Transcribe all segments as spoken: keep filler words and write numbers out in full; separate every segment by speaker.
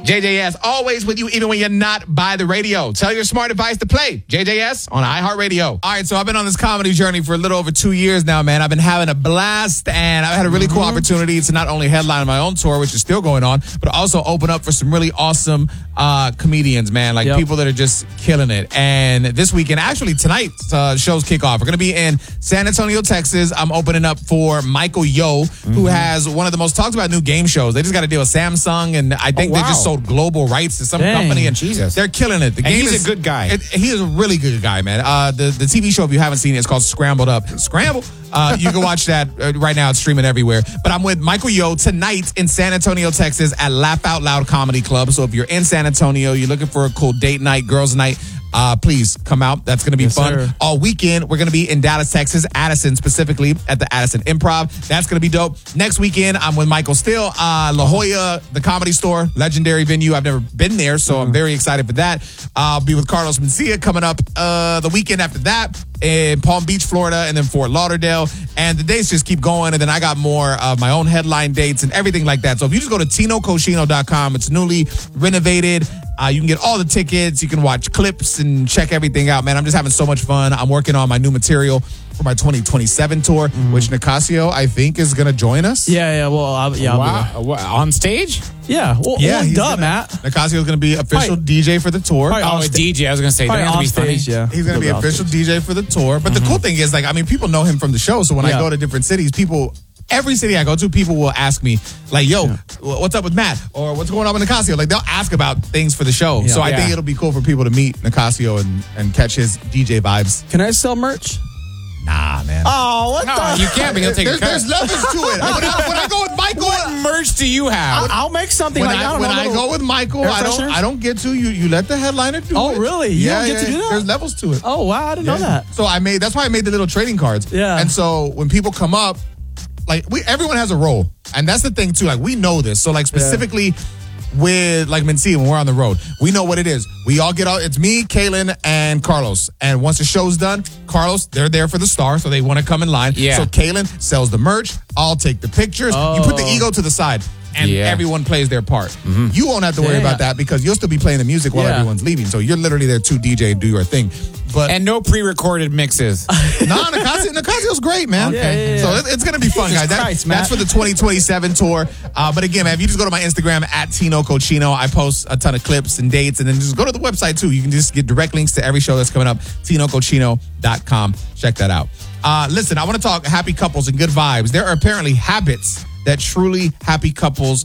Speaker 1: J J S, always with you, even when you're not by the radio. Tell your smart device to play J J S on iHeartRadio. All right, so I've been on this comedy journey for a little over two years now, man. I've been having a blast, and I've had a really mm-hmm. cool opportunity to not only headline my own tour, which is still going on, but also open up for some really awesome uh, comedians, man, like yep. people that are just killing it. And this weekend, actually tonight's uh, show's kickoff. We're going to be in San Antonio, Texas. I'm opening up for Michael Yo, mm-hmm. who has one of the most talked about new game shows. They just got to deal with Samsung, and I think oh, wow. they just sold global rights to some Dang, company, and Jesus. they're killing it. The
Speaker 2: and
Speaker 1: game
Speaker 2: he's
Speaker 1: is
Speaker 2: a good guy.
Speaker 1: It, he is a really good guy, man. Uh, the the T V show, if you haven't seen it, it's called Scrambled Up. Scramble. Uh, you can watch that uh, right now. It's streaming everywhere. But I'm with Michael Yo tonight in San Antonio, Texas, at Laugh Out Loud Comedy Club. So if you're in San Antonio, you're looking for a cool date night, girls' night, Uh, please come out. That's going to be yes, fun. Sir. All weekend, we're going to be in Dallas, Texas, Addison specifically, at the Addison Improv. That's going to be dope. Next weekend, I'm with Michael Still, uh, La Jolla, the Comedy Store, legendary venue. I've never been there, so mm-hmm. I'm very excited for that. I'll be with Carlos Mencia coming up uh, the weekend after that in Palm Beach, Florida, and then Fort Lauderdale. And the dates just keep going. And then I got more of my own headline dates and everything like that. So if you just go to tino cochino dot com, it's newly renovated. Uh, you can get all the tickets. You can watch clips and check everything out, man. I'm just having so much fun. I'm working on my new material for my twenty twenty-seven tour, mm-hmm. which Nicasio, I think, is going to join us.
Speaker 3: Yeah, yeah. Well, I'll, yeah. I'll
Speaker 2: wow. What, on stage?
Speaker 3: Yeah. Well,
Speaker 1: yeah.
Speaker 3: Well, duh,
Speaker 1: gonna,
Speaker 3: Matt.
Speaker 1: Nicasio is going to be official
Speaker 3: Probably,
Speaker 1: D J for the tour.
Speaker 2: Oh, a D J. I was going to say, they're going to be funny.
Speaker 3: Stage, yeah.
Speaker 1: He's going to be official
Speaker 3: stage.
Speaker 1: D J for the tour. But mm-hmm. the cool thing is, like, I mean, people know him from the show. So when yeah. I go to different cities, people... Every city I go to, people will ask me, like, yo, yeah. what's up with Matt? Or what's going on with Nicasio? Like, they'll ask about things for the show. Yeah. So I yeah. think it'll be cool for people to meet Nicasio and, and catch his D J vibes.
Speaker 3: Can I sell merch?
Speaker 1: Nah, man.
Speaker 3: Oh, what
Speaker 2: no,
Speaker 3: the?
Speaker 2: you can't, but he'll take
Speaker 1: there's,
Speaker 2: a cut.
Speaker 1: There's levels to it. when, I, when I go with Michael...
Speaker 2: What merch do you have?
Speaker 3: I'll, I'll make something
Speaker 1: when
Speaker 3: like,
Speaker 1: I,
Speaker 3: I don't
Speaker 1: when
Speaker 3: know.
Speaker 1: When I go with Michael, I don't, I don't get to. You You let the headliner do
Speaker 3: oh,
Speaker 1: it.
Speaker 3: Oh, really? You
Speaker 1: yeah,
Speaker 3: don't get
Speaker 1: yeah,
Speaker 3: to do that?
Speaker 1: There's levels to it.
Speaker 3: Oh, wow. I didn't yeah. know that.
Speaker 1: So I made... That's why I made the little trading cards.
Speaker 3: Yeah.
Speaker 1: And so when people come up, like, we, everyone has a role. And that's the thing, too. Like, we know this. So, like, specifically yeah. with, like, Mencia, when we're on the road, we know what it is. We all get out. It's me, Kaylin, and Carlos. And once the show's done, Carlos, they're there for the star, so they want to come in line.
Speaker 2: Yeah.
Speaker 1: So Kaylin sells the merch. I'll take the pictures. Oh. You put the ego to the side. And
Speaker 2: yeah.
Speaker 1: everyone plays their part. Mm-hmm. You won't have to worry
Speaker 3: yeah.
Speaker 1: about that because you'll still be playing the music while yeah. everyone's leaving. So you're literally there to D J and do your thing. But
Speaker 2: and no pre-recorded mixes.
Speaker 1: nah, Nicasio, Nicasio's great, man.
Speaker 3: Okay. Yeah, yeah, yeah.
Speaker 1: So it, it's going to be fun, guys. That,
Speaker 3: Christ,
Speaker 1: that's for the twenty twenty-seven tour. Uh, but again, man, if you just go to my Instagram at Tino Cochino, I post a ton of clips and dates. And then just go to the website, too. You can just get direct links to every show that's coming up. tino cochino dot com. Check that out. Uh, listen, I want to talk happy couples and good vibes. There are apparently habits that truly happy couples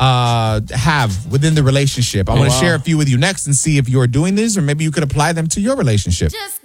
Speaker 1: uh have within the relationship. I oh, want to wow. share a few with you next and see if you're doing these or maybe you could apply them to your relationship. Just